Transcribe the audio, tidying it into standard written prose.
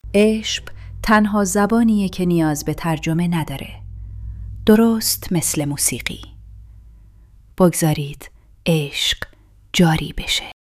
عشق تنها زبانیه که نیاز به ترجمه نداره. درست مثل موسیقی. بگذارید عشق جاری بشه.